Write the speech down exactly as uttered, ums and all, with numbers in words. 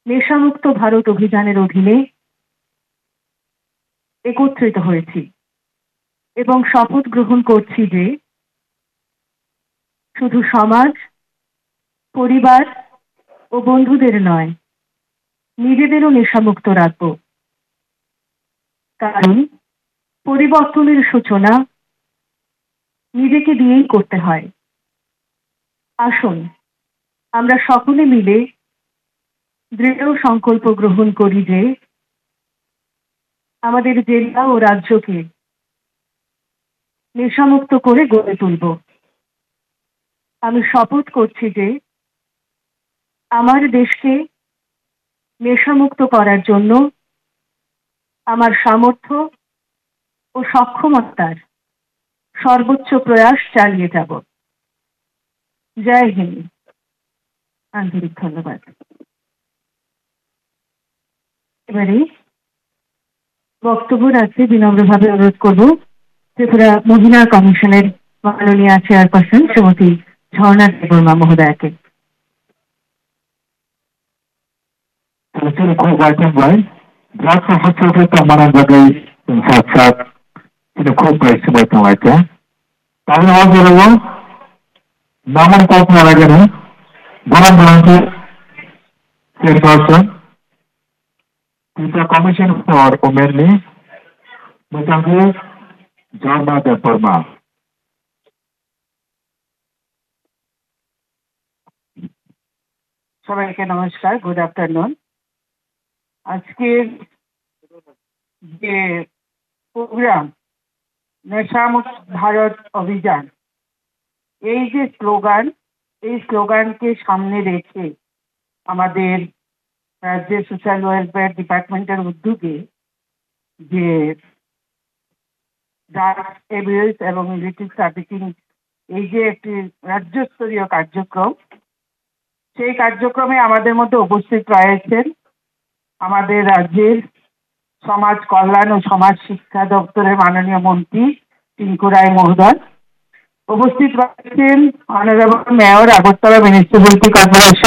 নেশামুক্ত ভারত অভিযানের অধীনে একত্রিত হয়েছি এবং শপথ গ্রহণ করছি যে শুধু সমাজ, পরিবার ও বন্ধুদের নয়, নিজেদেরও নেশামুক্ত রাখব। কারণ পরিবর্তনের সূচনা নিজেকে দিয়েই করতে হয়। আসুন আমরা সকলে মিলে দৃঢ় সংকল্প গ্রহণ করি যে আমাদের জেলা ও রাজ্যকে নেশামুক্ত করে গড়ে তুলব। আমি শপথ করছি যে আমার দেশকে নেশামুক্ত করার জন্য আমার সামর্থ্য ও সক্ষমতার সর্বোচ্চ প্রয়াস চালিয়ে যাব। জয় হিন্দ। আন্তরিক ধন্যবাদ। এবারে বক্তব্য রাখতে বিনম্রভাবে অনুরোধ করব ত্রিপুরা মহিলা কমিশনের মাননীয় chairperson Shrimati Jharna Debbarma মহোদয়াকে। Naman ko po na gano'n, Bonang Blanco, Chairperson, the Commission for Women, Mutangu, Jharna Deborma. সবাইকে নমস্কার, গুড আফটারনুন। আজকের যে প্রোগ্রাম নেশামুক্ত ভারত অভিযান, এই যে স্লোগান, এই স্লোগানকে সামনে রেখে আমাদের রাজ্যের সোশ্যাল ওয়েলফেয়ার ডিপার্টমেন্টের উদ্যোগে যে ড্রাগস অ্যাবিউজ এবং ইলিসিট ট্রাফিকিং, এই যে একটি রাজ্যস্তরীয় কার্যক্রম, সেই কার্যক্রমে আমাদের মধ্যে উপস্থিত রয়েছেন আমাদের রাজ্যের সমাজ কল্যাণ ও সমাজ শিক্ষা দপ্তরের মাননীয় মন্ত্রী টিঙ্কু রায় মহোদয়, উপস্থিত রয়েছেন honourable mayor Agartala municipality corporation